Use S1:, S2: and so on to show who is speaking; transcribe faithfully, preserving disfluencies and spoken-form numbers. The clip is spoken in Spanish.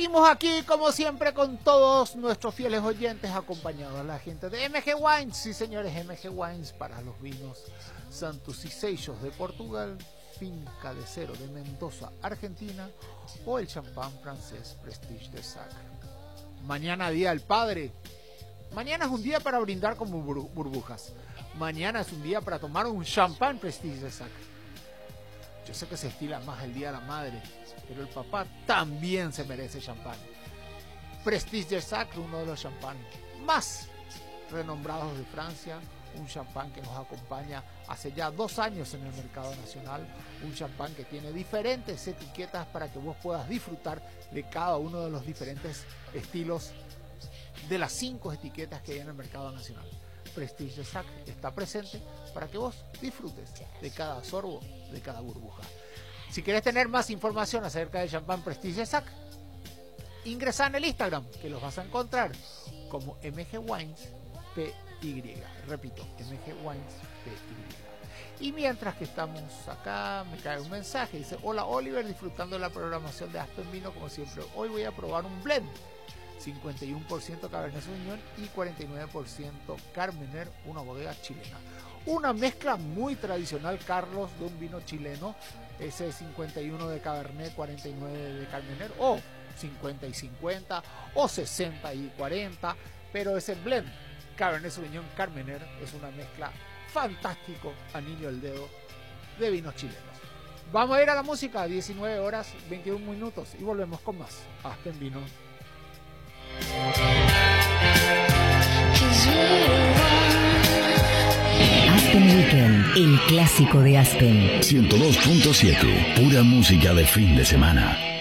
S1: Seguimos aquí, como siempre, con todos nuestros fieles oyentes, acompañados a la gente de M G Wines. Sí, señores, M G Wines para los vinos Santos y Seixos de Portugal, Finca de Cero de Mendoza, Argentina, o el champán francés Prestige de Sacre. Mañana, Día del Padre. Mañana es un día para brindar como bur- burbujas. Mañana es un día para tomar un champán Prestige de Sacre. Yo sé que se estila más el Día de la Madre, pero el papá también se merece champán. Prestige de Sacre, uno de los champán más renombrados de Francia, un champán que nos acompaña hace ya dos años en el mercado nacional, un champán que tiene diferentes etiquetas para que vos puedas disfrutar de cada uno de los diferentes estilos de las cinco etiquetas que hay en el mercado nacional. Prestige de Sacre está presente para que vos disfrutes de cada sorbo, de cada burbuja. Si querés tener más información acerca del champán Prestige de Sacre, ingresa en el Instagram, que los vas a encontrar como M G Wines P Y. Repito, M G Wines P Y. Y mientras que estamos acá, me cae un mensaje, dice: hola Oliver, disfrutando de la programación de Aspen Vino como siempre. Hoy voy a probar un blend, cincuenta y uno por ciento Cabernet Sauvignon y cuarenta y nueve por ciento Carmener, una bodega chilena. Una mezcla muy tradicional, Carlos, de un vino chileno, ese cincuenta y uno de Cabernet, cuarenta y nueve de Carmener, o cincuenta y cincuenta, o sesenta y cuarenta, pero ese blend Cabernet Sauvignon Carmener es una mezcla fantástico, anillo al dedo, de vinos chilenos. Vamos a ir a la música, diecinueve horas veintiún minutos, y volvemos con más Aspen Vino.
S2: Aspen Weekend, el clásico de Aspen.
S3: ciento dos punto siete, pura música de fin de semana.